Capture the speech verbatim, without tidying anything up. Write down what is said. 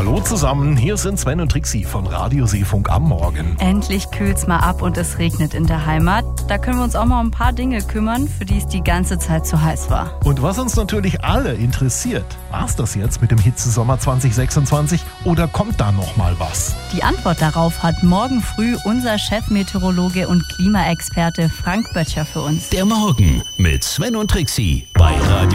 Hallo zusammen, hier sind Sven und Trixie von Radio Seefunk am Morgen. Endlich kühlt's mal ab und es regnet in der Heimat. Da können wir uns auch mal um ein paar Dinge kümmern, für die es die ganze Zeit zu heiß war. Und was uns natürlich alle interessiert, war's das jetzt mit dem Hitzesommer zwanzig sechsundzwanzig oder kommt da noch mal was? Die Antwort darauf hat morgen früh unser Chefmeteorologe und Klimaexperte Frank Böttcher für uns. Der Morgen mit Sven und Trixie bei Radio